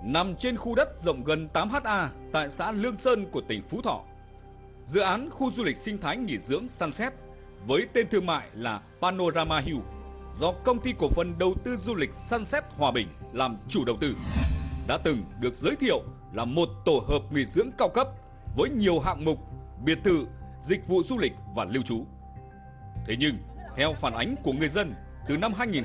nằm trên khu đất rộng gần 8 ha tại xã Lương Sơn của tỉnh Phú Thọ. Dự án khu du lịch sinh thái nghỉ dưỡng Sunset với tên thương mại là Panorama Hill do công ty cổ phần đầu tư du lịch Sunset Hòa Bình làm chủ đầu tư đã từng được giới thiệu là một tổ hợp nghỉ dưỡng cao cấp với nhiều hạng mục, biệt thự, dịch vụ du lịch và lưu trú. Thế nhưng, theo phản ánh của người dân, từ năm